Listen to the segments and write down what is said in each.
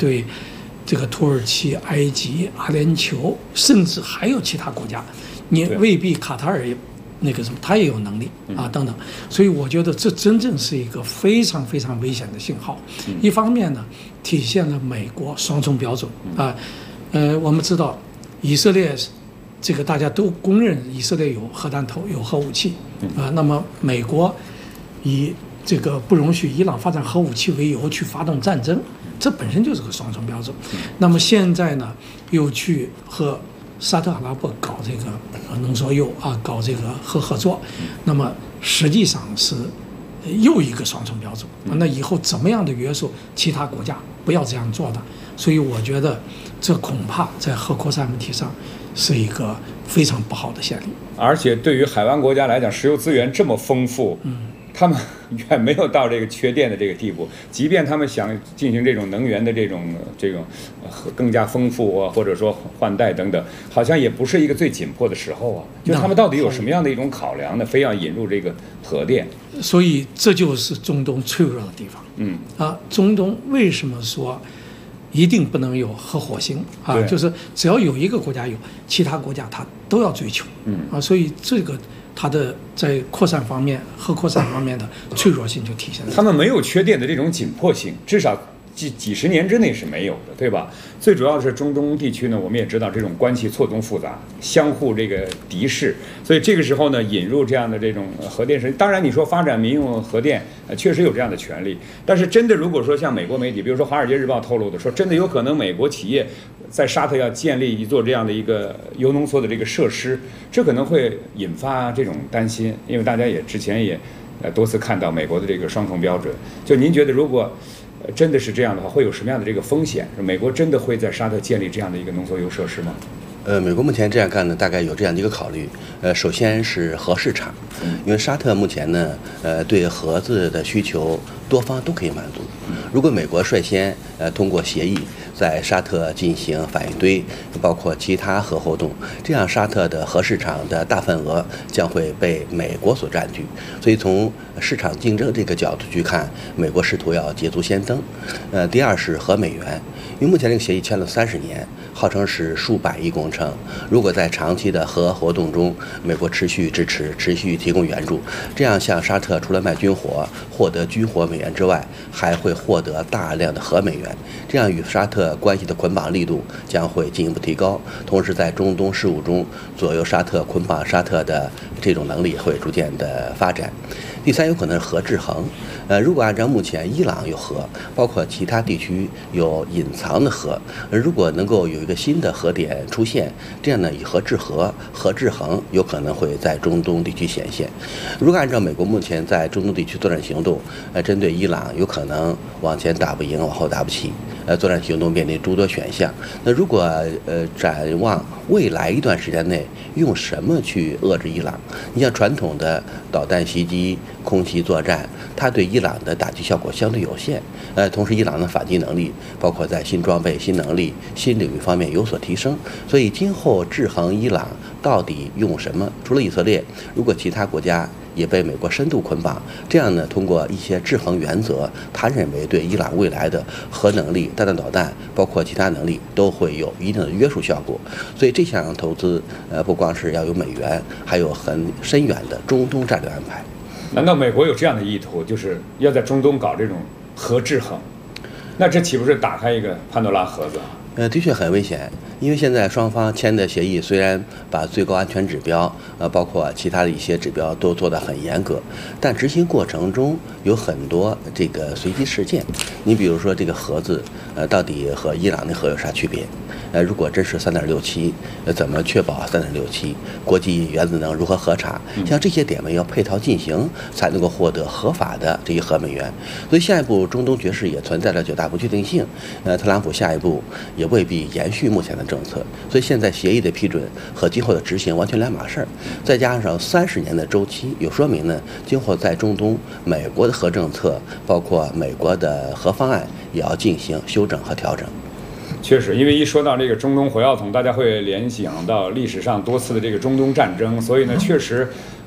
对这个土耳其、埃及、阿联酋，甚至还有其他国家，你未必卡塔尔也那个什么，他也有能力啊等等。所以我觉得这真正是一个非常非常危险的信号。一方面呢，体现了美国双重标准啊。我们知道以色列这个大家都公认以色列有核弹头、有核武器啊。那么美国以这个不容许伊朗发展核武器为由去发动战争，这本身就是个双重标准。那么现在呢，又去和沙特阿拉伯搞这个浓缩铀啊，搞这个核合作，那么实际上是又一个双重标准。那以后怎么样的约束其他国家不要这样做的？所以我觉得这恐怕在核扩散问题上是一个非常不好的先例。 而且对于海湾国家来讲，石油资源这么丰富，他们远没有到这个缺电的这个地步。即便他们想进行这种能源的这种更加丰富啊，或者说换代等等，好像也不是一个最紧迫的时候啊。就他们到底有什么样的一种考量呢？非要引入这个核电？ 所以这就是中东脆弱的地方。中东为什么说一定不能有核火星啊？就是只要有一个国家有，其他国家它都要追求。所以这个它的在扩散方面、核扩散方面的脆弱性就体现了。 他们没有缺电的这种紧迫性，至少几十年之内是没有的，对吧？最主要的是中东地区呢，我们也知道这种关系错综复杂，相互这个敌视，所以这个时候呢，引入这样的这种核电是，当然你说发展民用核电，确实有这样的权利，但是真的如果说像美国媒体，比如说《华尔街日报》透露的说，真的有可能美国企业在沙特要建立一座这样的一个铀浓缩的这个设施，这可能会引发这种担心，因为大家也之前也多次看到美国的这个双重标准。就您觉得如果真的是这样的话，会有什么样的这个风险？美国真的会在沙特建立这样的一个浓缩铀设施吗？ 美国目前这样干呢，大概有这样的一个考虑。首先是核市场，因为沙特目前呢，对核子的需求多方都可以满足。如果美国率先通过协议在沙特进行反应堆，包括其他核活动，这样沙特的核市场的大份额将会被美国所占据。所以从市场竞争这个角度去看，美国试图要捷足先登。第二是核美元，因为目前这个协议签了30年，号称是数百亿工程。如果在长期的核活动中，美国持续支持、持续提供援助，这样向沙特除了卖军火、获得军火美元之外，还会获得大量的核美元，这样与沙特关系的捆绑力度将会进一步提高。同时，在中东事务中左右沙特、捆绑沙特的这种能力会逐渐的发展。第三，有可能是核制衡。如果按照目前伊朗有核，包括其他地区有隐藏的核，如果能够有一个新的核点出现，这样呢，以核制核、核制衡有可能会在中东地区显现。如果按照美国目前在中东地区作战行动，针对伊朗有可能往前打不赢，往后打不起，作战行动面临诸多选项。那如果展望未来一段时间内用什么去遏制伊朗？你像传统的导弹袭击、空袭作战，它对伊朗的打击效果相对有限。同时伊朗的反击能力，包括在新装备、新能力、新领域方面有所提升。所以今后制衡伊朗到底用什么？除了以色列，如果其他国家也被美国深度捆绑，这样呢，通过一些制衡原则，他认为对伊朗未来的核能力、弹道导弹，包括其他能力都会有一定的约束效果。所以这项投资，不光是要有美元，还有很深远的中东战略安排。 难道美国有这样的意图，就是要在中东搞这种核制衡？那这岂不是打开一个潘多拉盒子？ 的确很危险，因为现在双方签的协议虽然把最高安全指标，包括其他的一些指标都做得很严格，但执行过程中有很多这个随机事件。你比如说这个盒子，到底和伊朗的核有啥区别？如果真是3.67，怎么确保3.67？国际原子能如何核查？像这些点位要配套进行，才能够获得合法的这些核美元。所以下一步中东局势也存在着较大不确定性。特朗普下一步也未必延续目前的政策，所以现在协议的批准和今后的执行完全两码事儿。再加上30年的周期，有说明呢，今后在中东，美国的核政策，包括美国的核方案，也要进行修正和调整。 确实，因为一说到这个中东火药桶，大家会联想到历史上多次的这个中东战争，所以呢，确实，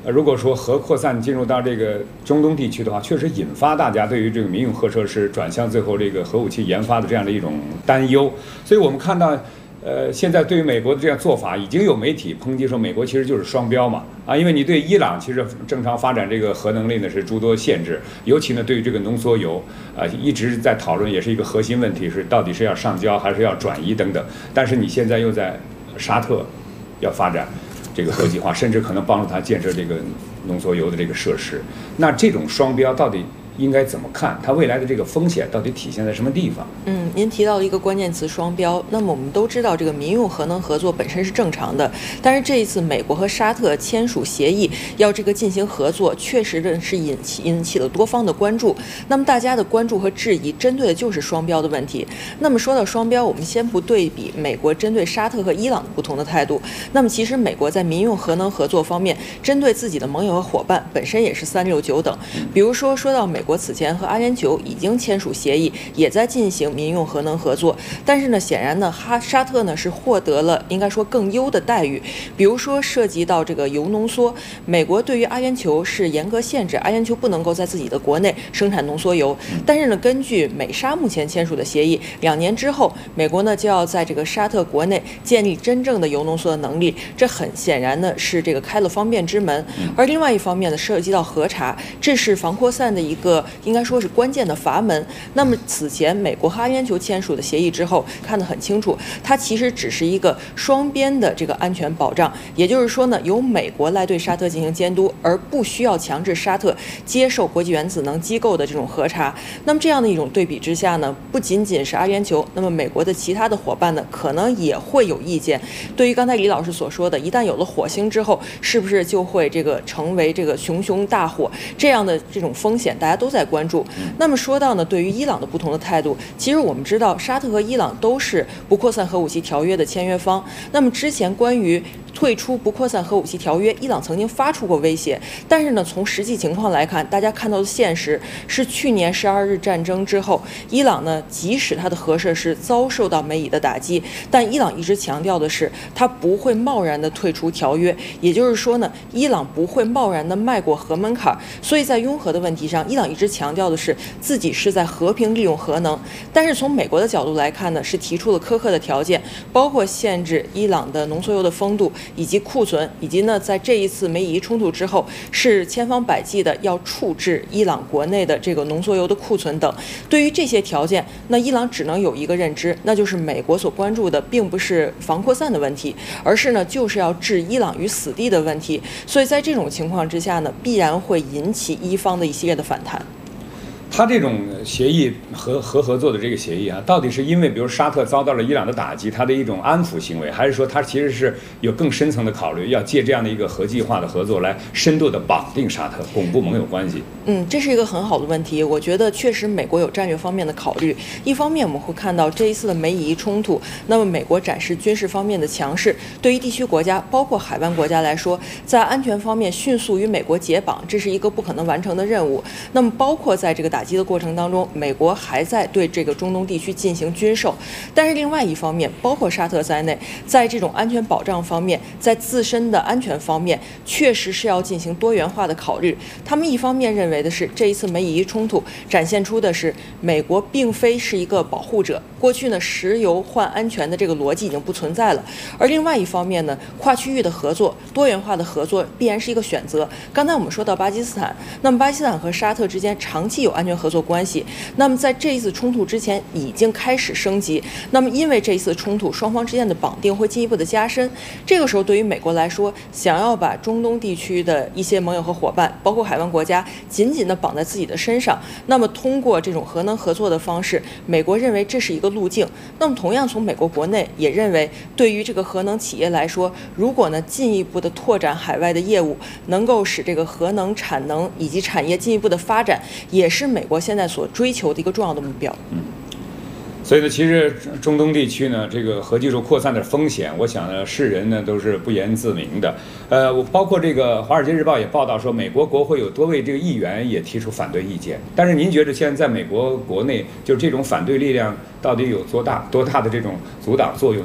如果说核扩散进入到这个中东地区的话，确实引发大家对于这个民用核设施转向最后这个核武器研发的这样的一种担忧。所以我们看到，现在对于美国的这样做法，已经有媒体抨击说美国其实就是双标嘛，因为你对伊朗其实正常发展这个核能力呢是诸多限制，尤其呢对于这个浓缩铀一直在讨论，也是一个核心问题，是到底是要上交还是要转移等等。但是你现在又在沙特要发展这个核计划，甚至可能帮助他建设这个浓缩铀的这个设施，那这种双标到底应该怎么看？它未来的这个风险到底体现在什么地方？ 您提到了一个关键词双标。那么我们都知道，这个民用核能合作本身是正常的，但是这一次美国和沙特签署协议要这个进行合作，确实的是引起了多方的关注。那么大家的关注和质疑，针对的就是双标的问题。那么说到双标，我们先不对比美国针对沙特和伊朗的不同的态度。那么其实美国在民用核能合作方面，针对自己的盟友和伙伴，本身也是三六九等。比如说到美国此前和阿联酋已经签署协议，也在进行民用核能合作，但是呢，显然呢，沙特呢是获得了应该说更优的待遇。比如说涉及到这个铀浓缩，美国对于阿联酋是严格限制，阿联酋不能够在自己的国内生产浓缩铀。但是呢，根据美沙目前签署的协议，2年之后，美国呢就要在这个沙特国内建立真正的铀浓缩的能力，这很显然呢是这个开了方便之门。而另外一方面呢，涉及到核查，这是防扩散的一个应该说是关键的阀门。那么此前美国和阿联酋签署的协议之后，看得很清楚，它其实只是一个双边的这个安全保障，也就是说呢，由美国来对沙特进行监督，而不需要强制沙特接受国际原子能机构的这种核查。那么这样的一种对比之下呢，不仅仅是阿联酋，那么美国的其他的伙伴呢，可能也会有意见。对于刚才李老师所说的，一旦有了火星之后，是不是就会这个成为这个熊熊大火这样的这种风险，大家都在关注。那么说到呢，对于伊朗的不同的态度，其实我们知道，沙特和伊朗都是不扩散核武器条约的签约方。那么之前关于退出不扩散核武器条约，伊朗曾经发出过威胁，但是呢，从实际情况来看，大家看到的现实是，去年12日战争之后，伊朗呢，即使它的核设施遭受到美以的打击，但伊朗一直强调的是，它不会贸然的退出条约，也就是说呢，伊朗不会贸然的迈过核门槛。所以在拥核的问题上，伊朗一直强调的是自己是在和平利用核能，但是从美国的角度来看呢，是提出了苛刻的条件，包括限制伊朗的浓缩铀的丰度以及库存，以及呢，在这一次美以冲突之后，是千方百计的要处置伊朗国内的这个浓缩铀的库存等。对于这些条件，那伊朗只能有一个认知，那就是美国所关注的并不是防扩散的问题，而是呢，就是要置伊朗于死地的问题。所以在这种情况之下呢，必然会引起伊方的一系列的反弹。 他这种协议合作的这个协议到底是因为比如沙特遭到了伊朗的打击，他的一种安抚行为，还是说他其实是有更深层的考虑，要借这样的一个核计划的合作来深度的绑定沙特，巩固盟友关系？ 这是一个很好的问题。我觉得确实美国有战略方面的考虑。一方面我们会看到这一次的美以冲突，那么美国展示军事方面的强势，对于地区国家包括海湾国家来说，在安全方面迅速与美国解绑，这是一个不可能完成的任务。那么包括在这个打击的过程当中，美国还在对这个中东地区进行军售。但是另外一方面，包括沙特在内，在这种安全保障方面，在自身的安全方面，确实是要进行多元化的考虑。他们一方面认为的是，这一次美以冲突展现出的是美国并非是一个保护者，过去呢石油换安全的这个逻辑已经不存在了。而另外一方面呢，跨区域的合作、多元化的合作必然是一个选择。刚才我们说到巴基斯坦，那么巴基斯坦和沙特之间长期有安全合作关系，那么在这一次冲突之前已经开始升级。那么因为这一次冲突，双方之间的绑定会进一步的加深。这个时候对于美国来说，想要把中东地区的一些盟友和伙伴，包括海湾国家，紧紧地绑在自己的身上，那么通过这种核能合作的方式，美国认为这是一个路径。那么同样从美国国内也认为，对于这个核能企业来说，如果呢进一步的拓展海外的业务，能够使这个核能产能以及产业进一步的发展，也是美国现在所追求的一个重要的目标。 所以呢，其实中东地区呢，这个核技术扩散的风险，我想呢，世人呢都是不言自明的。包括这个《华尔街日报》也报道说，美国国会有多位这个议员也提出反对意见。但是您觉得现在在美国国内，就这种反对力量到底有多大的这种阻挡作用？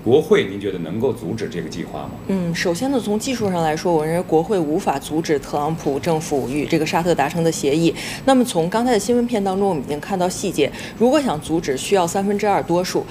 国会您觉得能够阻止这个计划吗？ 首先呢，从技术上来说，我认为国会无法阻止特朗普政府与这个沙特达成的协议。那么从刚才的新闻片当中，我们已经看到细节，如果想阻止，需要2/3多数。